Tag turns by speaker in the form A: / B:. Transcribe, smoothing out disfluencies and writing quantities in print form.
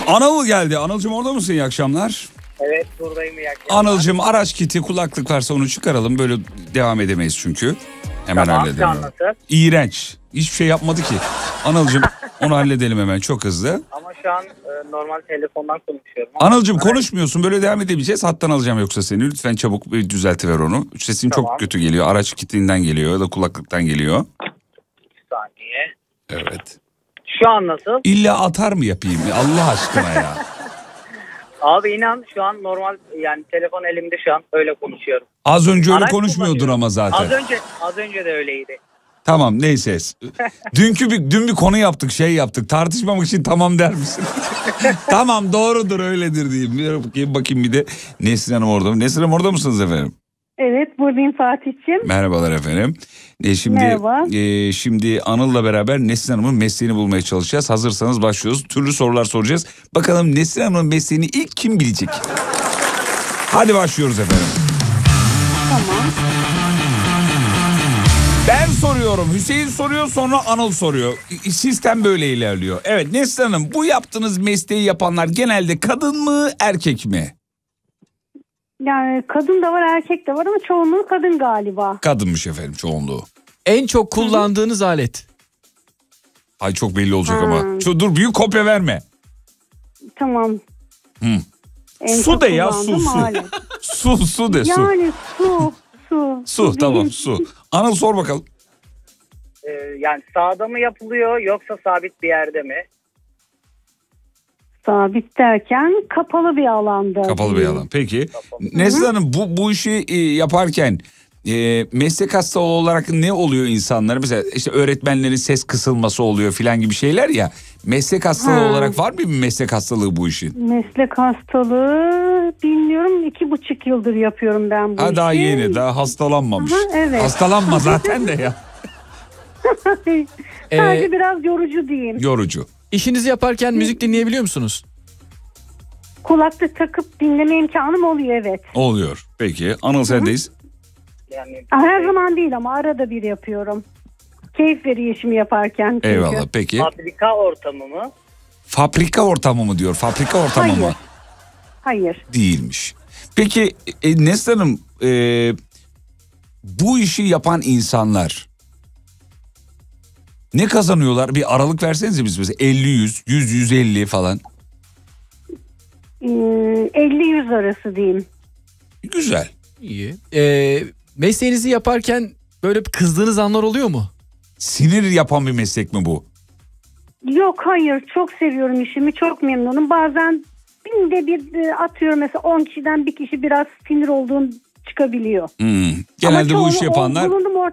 A: Anıl geldi. Anılcığım orada mısın? İyi akşamlar.
B: Evet buradayım, iyi akşamlar.
A: Anılcığım araç kiti, kulaklık varsa onu çıkaralım. Böyle devam edemeyiz çünkü. Hemen
B: Tamam,
A: halledelim. İğrenç. Hiçbir şey yapmadı ki. Anılcığım onu halledelim hemen çok hızlı.
B: Ama şu an normal telefondan konuşuyorum.
A: Anılcığım konuşmuyorsun, böyle devam edebileceğiz. Hattan alacağım yoksa seni. Lütfen çabuk bir düzeltiver onu. Sesin
B: Tamam.
A: çok kötü geliyor. Araç kitinden geliyor ya da kulaklıktan geliyor.
B: Bir saniye.
A: Evet.
B: Şu an nasıl?
A: İlla atar mı yapayım ya Allah aşkına ya.
B: Abi inan şu an normal, yani telefon elimde şu an öyle konuşuyorum.
A: Az önce öyle
B: Araç
A: konuşmuyordun
B: kullanıyorum.
A: ama zaten.
B: Az önce de öyleydi.
A: Tamam neyse. Dün bir konu yaptık, şey yaptık. Tartışmamak için tamam der misin? Tamam doğrudur öyledir diyeyim. Bir bakayım bir de Nesrin Hanım orada mı? Nesrin Hanım orada mısınız efendim?
C: Evet buradayım Fatih'ciğim.
A: Merhabalar efendim.
C: Merhaba.
A: Şimdi Anıl'la beraber Nesrin Hanım'ın mesleğini bulmaya çalışacağız. Hazırsanız başlıyoruz. Türlü sorular soracağız. Bakalım Nesrin Hanım'ın mesleğini ilk kim bilecek? Hadi başlıyoruz efendim.
C: Tamam.
A: Ben soruyorum, Hüseyin soruyor, sonra Anıl soruyor. Sistem böyle ilerliyor. Evet Nesrin Hanım, bu yaptığınız mesleği yapanlar genelde kadın mı erkek mi?
C: Yani kadın da var erkek de var ama çoğunluğu kadın galiba.
A: Kadınmış efendim çoğunluğu.
D: En çok kullandığınız alet.
A: Ay çok belli olacak ama. Dur büyük kopya verme.
C: Tamam.
A: Hı.
C: En
A: Su
C: çok
A: de ya
C: kullandığım
A: su.
C: alet.
A: Su de su.
C: Yani su.
A: Su tamam su. Anıl sor bakalım.
B: Yani sahada mı yapılıyor yoksa sabit bir yerde mi?
C: Sabit derken kapalı bir alanda.
A: Kapalı bir alan. Peki. Neslihan Hanım bu işi yaparken meslek hastalığı olarak ne oluyor insanlara? Mesela işte öğretmenlerin ses kısılması oluyor filan gibi şeyler ya. Meslek hastalığı olarak var mı bir meslek hastalığı bu işin?
C: Meslek hastalığı bilmiyorum, 2,5 yıldır yapıyorum ben bu işi.
A: Daha yeni, daha hastalanmamış.
C: Evet.
A: Hastalanma zaten de ya.
C: Sadece biraz yorucu diyeyim.
A: Yorucu.
D: İşinizi yaparken müzik dinleyebiliyor musunuz?
C: Kulaklık takıp dinleme imkanım oluyor, evet.
A: Oluyor. Peki. Anıl sendeyiz.
B: Yani
C: Her zaman değil ama arada bir yapıyorum. Keyif veriyor işimi yaparken çünkü.
A: Eyvallah. Peki.
B: fabrika ortamı mı?
A: Fabrika ortamı mı diyor? Fabrika ortamı mı?
C: Hayır.
A: Değilmiş. Peki Neslihan Hanım bu işi yapan insanlar ne kazanıyorlar? Bir aralık versenize biz mesela 50-100, 100-150 falan.
C: 50-100 arası diyeyim.
A: Güzel.
D: İyi. Mesleğinizi yaparken böyle kızdığınız anlar oluyor mu?
A: Sinir yapan bir meslek mi bu?
C: Yok hayır, çok seviyorum işimi, çok memnunum. Bazen binde bir atıyorum mesela 10 kişiden bir kişi biraz sinir olduğum çıkabiliyor.
A: Genelde bu işi
C: çoğunu
A: yapanlar...
C: bulundum